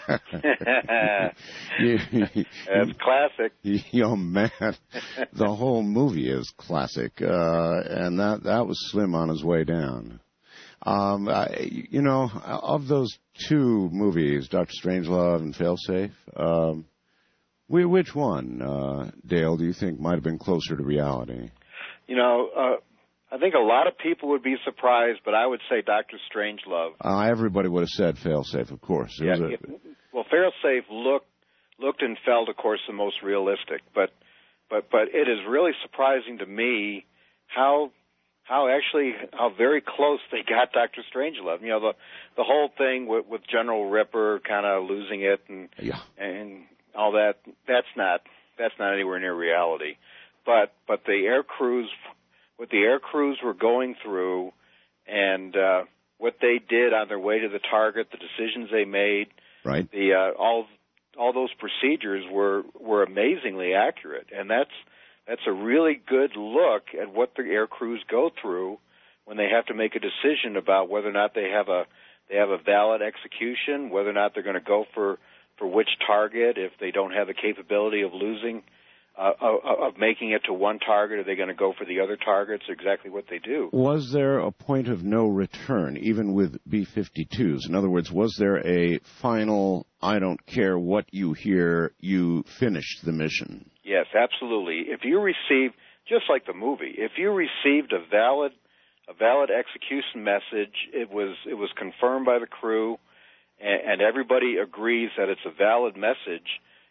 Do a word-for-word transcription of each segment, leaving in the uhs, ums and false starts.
you, That's classic. Yo, man, the whole movie is classic, uh, and that that was Slim on his way down. Um, I, you know, of those two movies, Doctor Strangelove and Failsafe, um, which one, uh, Dale, do you think might have been closer to reality? You know, uh, I think a lot of people would be surprised, but I would say Doctor Strangelove. Uh, everybody would have said Failsafe, of course. It yeah, was a, it, well, Failsafe looked looked and felt, of course, the most realistic, but but but it is really surprising to me how. How actually, how very close they got Doctor Strangelove. You know, the the whole thing with, with General Ripper kind of losing it and yeah. and all that. That's not that's not anywhere near reality. But but the air crews, what the air crews were going through, and uh, what they did on their way to the target, the decisions they made, right? The uh, all all those procedures were were amazingly accurate, and that's. That's a really good look at what the air crews go through when they have to make a decision about whether or not they have a they have a valid execution, whether or not they're going to go for, for which target. If they don't have the capability of losing, uh, of, of making it to one target, are they going to go for the other targets? Exactly what they do. Was there a point of no return, even with B fifty-twos? In other words, was there a final, I don't care what you hear, you finished the mission? Yes, absolutely. If you receive, just like the movie, if you received a valid a valid execution message, it was it was confirmed by the crew, and, and everybody agrees that it's a valid message,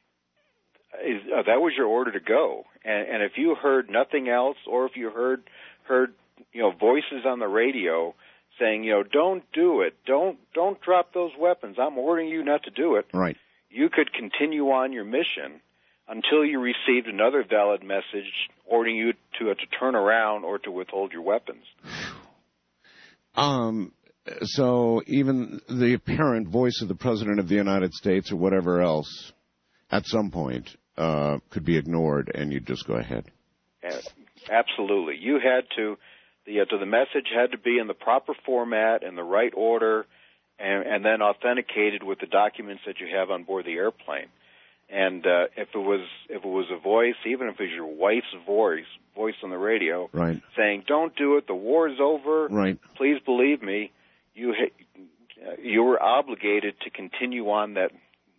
is, uh, that was your order to go. And, and if you heard nothing else, or if you heard heard you know voices on the radio saying, you know, don't do it, don't don't drop those weapons, I'm ordering you not to do it. Right. You could continue on your mission until you received another valid message ordering you to uh, to turn around or to withhold your weapons. Um. So even the apparent voice of the President of the United States or whatever else, at some point, uh, could be ignored, and you'd just go ahead. Absolutely. You had to, the, uh, the message had to be in the proper format, in the right order, and, and then authenticated with the documents that you have on board the airplane. And uh, if it was if it was a voice, even if it was your wife's voice, voice on the radio, right, saying, "Don't do it. The war is over. Right. Please believe me," you ha- you were obligated to continue on that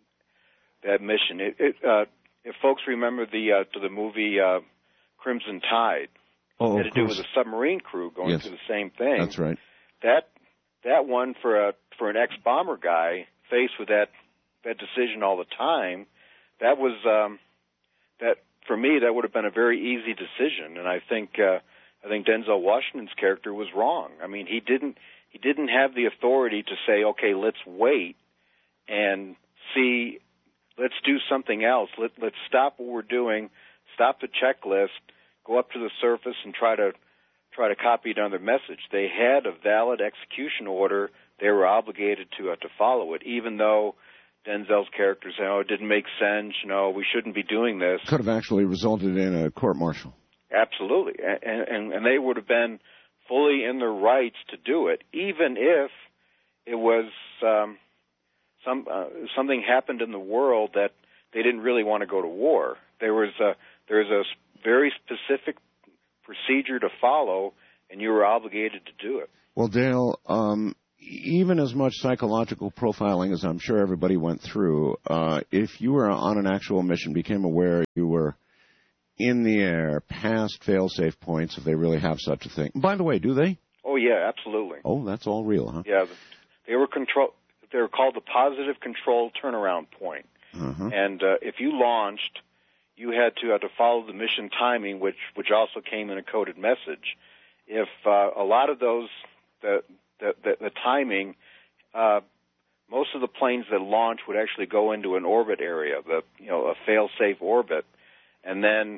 that mission. It, it, uh, if folks remember the uh, to the movie uh, Crimson Tide, oh, it had to do with a submarine crew going yes. through the same thing. That's right. That that one for a for an ex-bomber guy faced with that that decision all the time. That was um, that for me. That would have been a very easy decision, and I think uh, I think Denzel Washington's character was wrong. I mean, he didn't he didn't have the authority to say, okay, let's wait and see, let's do something else. Let, let's stop what we're doing, stop the checklist, go up to the surface, and try to try to copy another message. They had a valid execution order. They were obligated to uh, to follow it, even though Denzel's character said, oh, it didn't make sense, you know, we shouldn't be doing this. Could have actually resulted in a court-martial. Absolutely. And, and, and they would have been fully in their rights to do it, even if it was um, some uh, something happened in the world that they didn't really want to go to war. There was a, there was a very specific procedure to follow, and you were obligated to do it. Well, Dale, um, even as much psychological profiling as I'm sure everybody went through, uh, if you were on an actual mission, became aware you were in the air, past fail-safe points, if they really have such a thing. By the way, do they? Oh, yeah, absolutely. Oh, that's all real, huh? Yeah, they were control. They were called the positive control turnaround point. Uh-huh. And uh, if you launched, you had to have to follow the mission timing, which which also came in a coded message. If uh, a lot of those, the the, the, the timing, uh, most of the planes that launch would actually go into an orbit area, the you know a fail-safe orbit, and then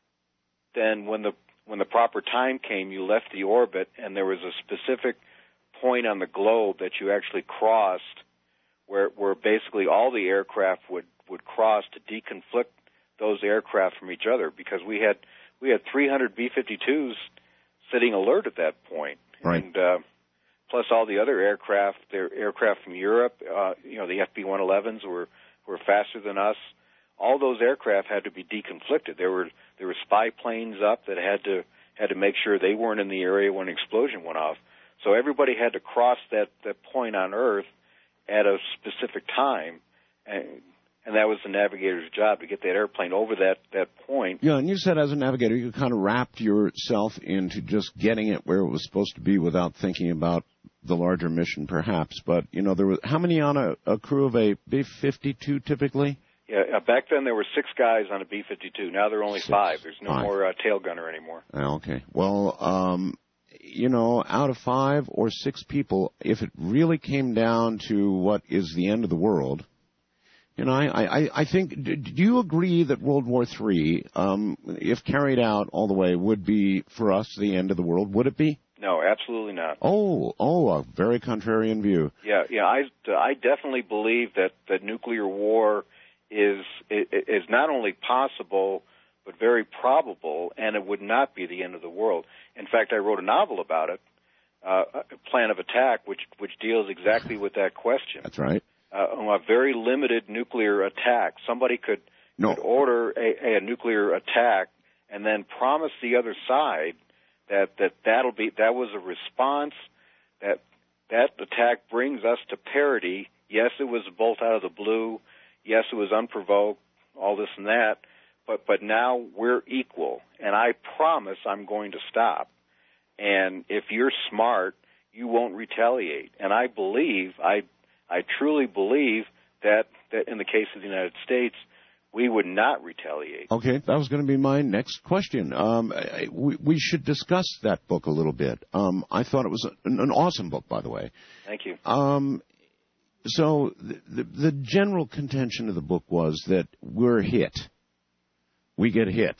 then when the when the proper time came, you left the orbit, and there was a specific point on the globe that you actually crossed, where where basically all the aircraft would, would cross to deconflict those aircraft from each other, because we had we had three hundred B fifty-twos sitting alert at that point. Right. And uh, plus all the other aircraft, their aircraft from Europe, uh, you know, the F B one elevens were were faster than us. All those aircraft had to be deconflicted. There were there were spy planes up that had to had to make sure they weren't in the area when an explosion went off. So everybody had to cross that, that point on Earth at a specific time, and, and that was the navigator's job, to get that airplane over that, that point. Yeah, and you said as a navigator you kind of wrapped yourself into just getting it where it was supposed to be without thinking about the larger mission, perhaps. But, you know, there was how many on a, a crew of a B fifty-two typically? Yeah, uh, back then there were six guys on a B fifty-two. Now there are only Six, five. There's no five. more uh, tail gunner anymore. Okay. Well, um, you know, out of five or six people, if it really came down to what is the end of the world, you know, I, I, I think, do you agree that World War Three, um, if carried out all the way, would be, for us, the end of the world? Would it be? No, absolutely not. Oh, oh, a very contrarian view. Yeah, yeah, I, I definitely believe that, that nuclear war is is not only possible but very probable, and it would not be the end of the world. In fact, I wrote a novel about it, uh, Plan of Attack, which which deals exactly with that question. That's right. Uh, on a very limited nuclear attack, somebody could, no. could order a, a nuclear attack and then promise the other side that that that'll be that was a response, that that attack brings us to parity. Yes, it was a bolt out of the blue. Yes, it was unprovoked, all this and that, but but now we're equal, and I promise I'm going to stop. And if you're smart, you won't retaliate. And I believe, I I truly believe that, that in the case of the United States, we would not retaliate. Okay, that was going to be my next question. Um, I, we, we should discuss that book a little bit. Um, I thought it was an, an awesome book, by the way. Thank you. Um, So the, the, the general contention of the book was that we're hit. We get hit,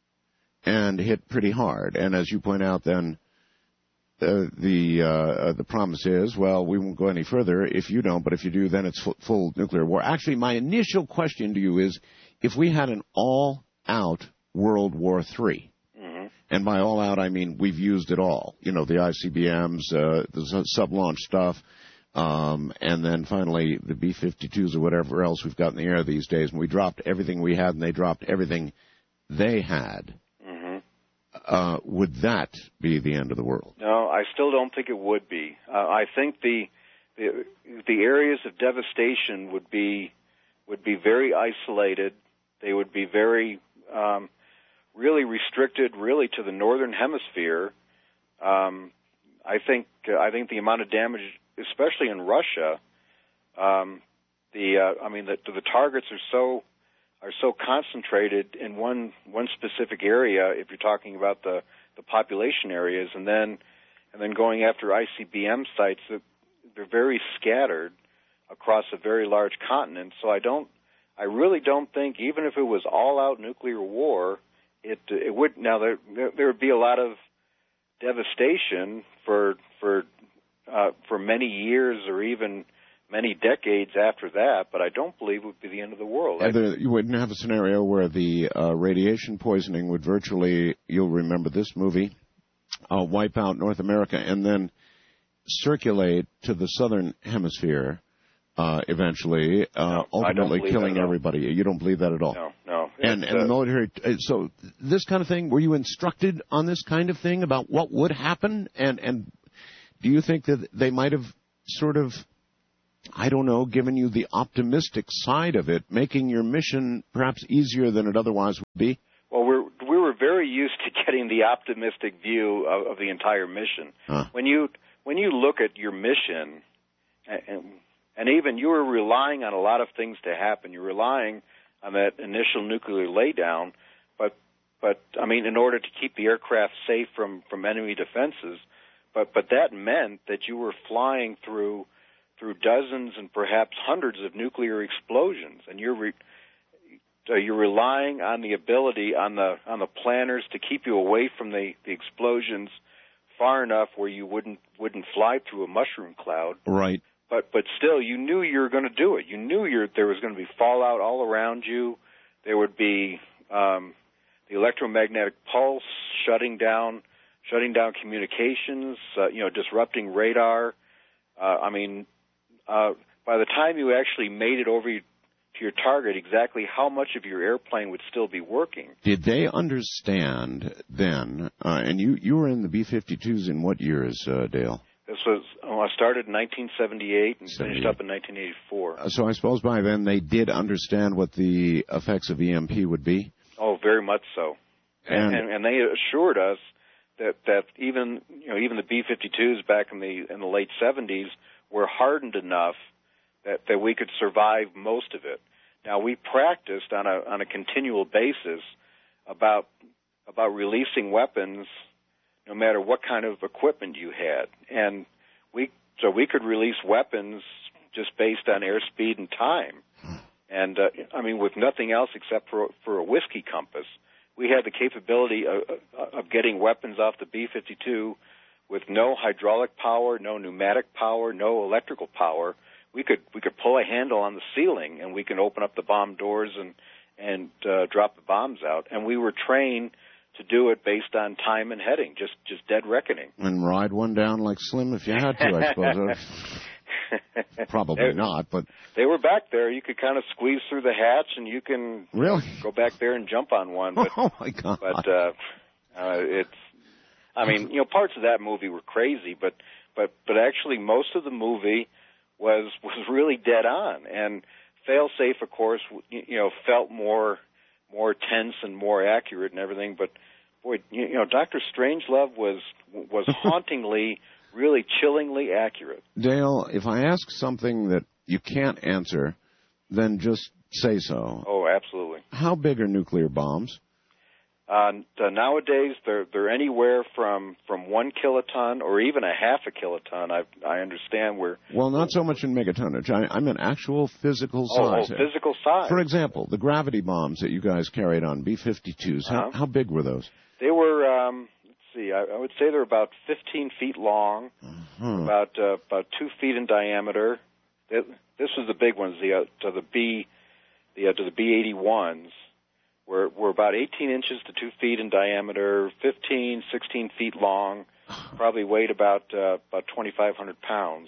and hit pretty hard. And as you point out, then uh, the uh, the promise is, well, we won't go any further if you don't, but if you do, then it's full, full nuclear war. Actually, my initial question to you is, if we had an all-out World War Three, mm-hmm. and by all-out I mean we've used it all, you know, the I C B Ms, uh, the sub-launch stuff, Um, and then finally the B fifty-twos or whatever else we've got in the air these days, and we dropped everything we had and they dropped everything they had. Mm-hmm. Uh, would that be the end of the world? No, I still don't think it would be. Uh, I think the, the the areas of devastation would be would be very isolated. They would be very um, really restricted, really to the northern hemisphere. Um, I think uh, I think the amount of damage, especially in Russia, um, the uh, I mean the, the targets are so are so concentrated in one one specific area. If you're talking about the, the population areas, and then and then going after I C B M sites, they're very scattered across a very large continent. So I don't, I really don't think, even if it was all-out nuclear war, it it would. Now there there would be a lot of devastation for for uh, for many years or even many decades after that, but I don't believe it would be the end of the world. And there, you wouldn't have a scenario where the uh, radiation poisoning would virtually, you'll remember this movie, uh, wipe out North America and then circulate to the southern hemisphere uh, eventually, uh, no, ultimately killing everybody. You don't believe that at all? No, no. And, and uh, the military, so this kind of thing, were you instructed on this kind of thing about what would happen? And, and do you think that they might have sort of, I don't know, given you the optimistic side of it, making your mission perhaps easier than it otherwise would be? Well, we're, we were very used to getting the optimistic view of, of the entire mission. Huh. When you when you look at your mission, and, and even you were relying on a lot of things to happen. You're relying on that initial nuclear laydown, but but I mean, in order to keep the aircraft safe from, from enemy defenses, but but that meant that you were flying through. through dozens and perhaps hundreds of nuclear explosions, and you're re- uh, you're relying on the ability on the on the planners to keep you away from the, the explosions far enough where you wouldn't wouldn't fly through a mushroom cloud. Right. But but still, you knew you were going to do it. You knew you're, there was going to be fallout all around you. There would be um, the electromagnetic pulse shutting down shutting down communications. Uh, you know, disrupting radar. Uh, I mean, uh, by the time you actually made it over to your target, exactly how much of your airplane would still be working. Did they understand then, uh, and you, you were in the B fifty-twos in what years, uh, Dale? This was, well, I started in nineteen seventy-eight and finished up in nineteen eighty-four. Uh, so I suppose by then they did understand what the effects of E M P would be? Oh, very much so. And, and, and they assured us that, that even, you know, even the B fifty-twos back in the, in the late seventies were hardened enough that, that we could survive most of it. Now, we practiced on a, on a continual basis about, about releasing weapons no matter what kind of equipment you had. And we, so we could release weapons just based on airspeed and time. And, uh, I mean, with nothing else except for, for a whiskey compass, we had the capability of, of getting weapons off the B fifty-two with no hydraulic power, no pneumatic power, no electrical power. We could we could pull a handle on the ceiling, and we can open up the bomb doors and and uh, drop the bombs out. And we were trained to do it based on time and heading, just just dead reckoning. And ride one down like Slim if you had to, I suppose. Probably they, not, but they were back there. You could kind of squeeze through the hatch, and you can really go back there and jump on one. But, oh my God! But uh, uh, it's, I mean, you know, parts of that movie were crazy, but but but actually, most of the movie was was really dead on. And Failsafe, of course, you know, felt more more tense and more accurate and everything. But boy, you know, Doctor Strangelove was was hauntingly. Really chillingly accurate. Dale, if I ask something that you can't answer, then just say so. Oh, absolutely. How big are nuclear bombs? Uh, nowadays, they're they're anywhere from, from one kiloton or even a half a kiloton. I I understand where. Well, not so much in megatonnage. I, I mean actual physical size. Oh, oh, physical size. For example, the gravity bombs that you guys carried on B fifty-twos. Uh-huh. How how big were those? They were. Um, See, I, I would say they're about fifteen feet long, uh-huh. about uh, about two feet in diameter. It, this was the big ones, the uh, to the B, the uh, to the B eighty-ones, were were about eighteen inches to two feet in diameter, fifteen, sixteen feet long, probably weighed about uh, about twenty-five hundred pounds.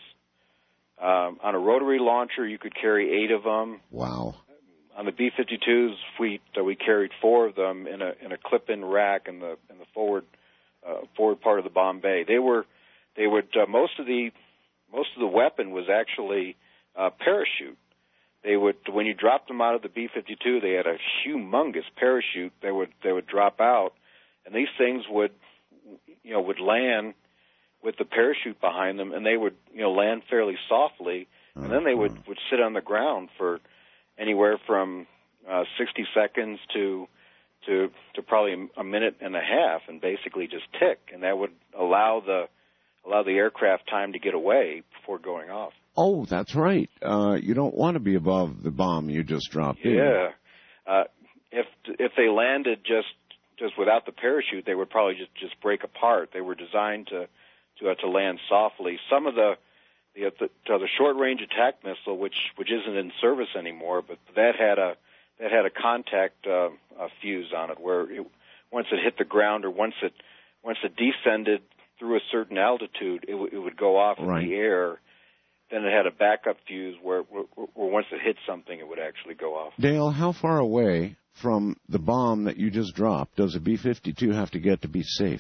Um, on a rotary launcher, you could carry eight of them. Wow. On the B fifty-twos, we uh, we carried four of them in a in a clip-in rack in the in the forward. Uh, forward part of the bomb bay. They were, they would uh, most of the most of the weapon was actually uh, parachute. They would when you dropped them out of the B fifty-two, they had a humongous parachute. They would they would drop out, and these things would you know would land with the parachute behind them, and they would you know land fairly softly, and then they would would sit on the ground for anywhere from uh, sixty seconds to to to probably a minute and a half, and basically just tick, and that would allow the allow the aircraft time to get away before going off. Oh, that's right. Uh, you don't want to be above the bomb you just dropped in. Yeah. Uh, if if they landed just just without the parachute, they would probably just, just break apart. They were designed to to uh, to land softly. Some of the the the, the short range attack missile, which which isn't in service anymore, but that had a that had a contact uh, a fuse on it, where it, once it hit the ground or once it once it descended through a certain altitude, it, w- it would go off right. in the air. Then it had a backup fuse where, where, where once it hit something, it would actually go off. Dale, how far away from the bomb that you just dropped does a B fifty-two have to get to be safe?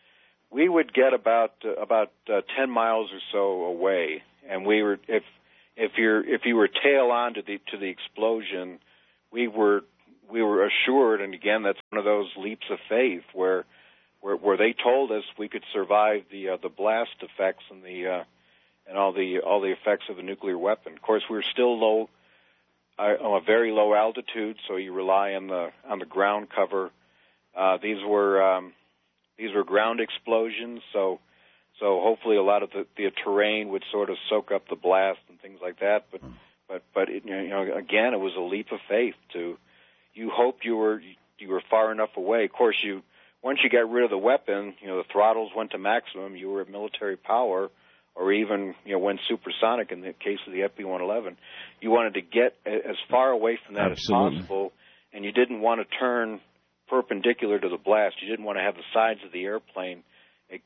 We would get about uh, about uh, ten miles or so away, and we were if if you're if you were tail on to the to the explosion. We were we were assured, and again, that's one of those leaps of faith where where, where they told us we could survive the uh, the blast effects and the uh, and all the all the effects of a nuclear weapon. Of course, we were still low uh, on a very low altitude, so you rely on the on the ground cover. Uh, these were um, these were ground explosions, so so hopefully a lot of the, the terrain would sort of soak up the blast and things like that, but. But but it, you know again it was a leap of faith to you hoped you were you were far enough away. Of course you once you got rid of the weapon, you know the throttles went to maximum. You were at military power, or even you know went supersonic in the case of the F B one eleven. You wanted to get as far away from that Absolutely. as possible, and you didn't want to turn perpendicular to the blast. You didn't want to have the sides of the airplane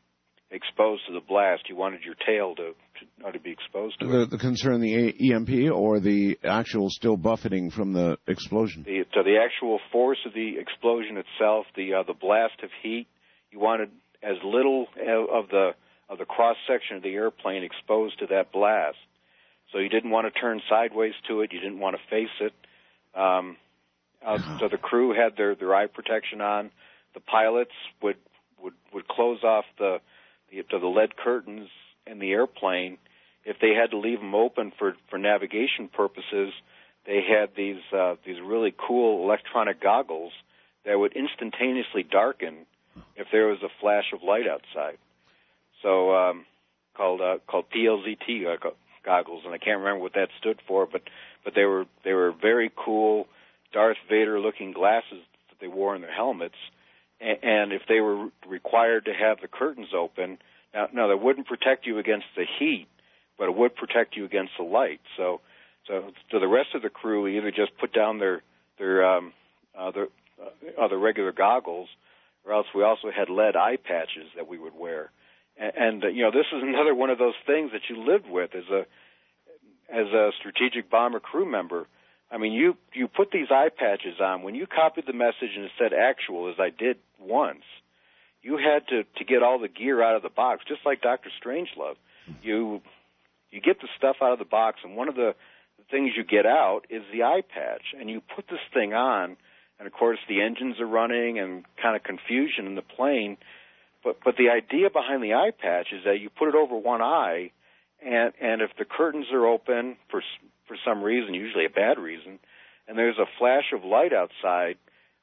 exposed to the blast. You wanted your tail to, to not to be exposed to the, it. The concern, the E M P, or the actual still buffeting from the explosion? The, so the actual force of the explosion itself, the uh, the blast of heat. You wanted as little of the of the cross section of the airplane exposed to that blast. So you didn't want to turn sideways to it. You didn't want to face it. Um, uh, so the crew had their, their eye protection on. The pilots would would, would close off the the, the lead curtains in the airplane. If they had to leave them open for, for navigation purposes, they had these uh, these really cool electronic goggles that would instantaneously darken if there was a flash of light outside. So um, called uh, called P L Z T uh, goggles, and I can't remember what that stood for, but but they were they were very cool Darth Vader-looking glasses that they wore in their helmets. And if they were required to have the curtains open, now, now that wouldn't protect you against the heat, but it would protect you against the light. So, so, so the rest of the crew either just put down their their um, uh, their uh, other regular goggles, or else we also had lead eye patches that we would wear. And, and uh, you know, this is another one of those things that you lived with as a as a strategic bomber crew member. I mean, you, you put these eye patches on. When you copied the message and it said actual, as I did once, you had to, to get all the gear out of the box, just like Doctor Strangelove. You you get the stuff out of the box, and one of the things you get out is the eye patch. And you put this thing on, and, of course, the engines are running and kind of confusion in the plane. But, but the idea behind the eye patch is that you put it over one eye, and, and if the curtains are open for for some reason, usually a bad reason, and there's a flash of light outside,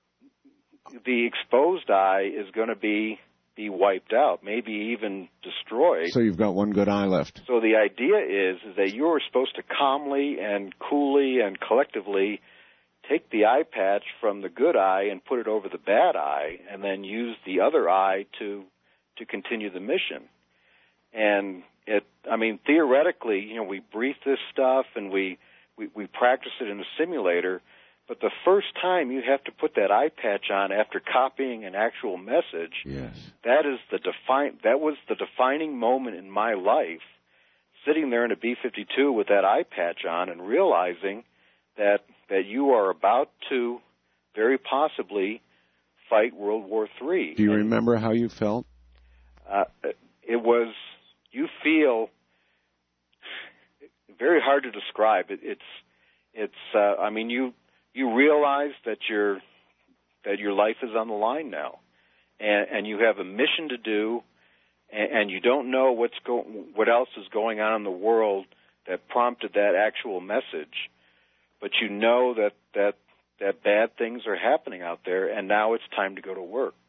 the exposed eye is going to be be wiped out, maybe even destroyed. So you've got one good eye left. So the idea is, is that you're supposed to calmly and coolly and collectively take the eye patch from the good eye and put it over the bad eye, and then use the other eye to to continue the mission. And it, I mean, theoretically, you know, we brief this stuff and we, we, we practice it in a simulator, but the first time you have to put that eye patch on after copying an actual message, yes, that is the define, that was the defining moment in my life, sitting there in a B fifty-two with that eye patch on and realizing that, that you are about to very possibly fight World War Three. Do you and, remember how you felt? Uh, it was... You feel very hard to describe. It, it's, it's. Uh, I mean, you you realize that your that your life is on the line now, and, and you have a mission to do, and, and you don't know what's go what else is going on in the world that prompted that actual message, but you know that that that bad things are happening out there, and now it's time to go to work.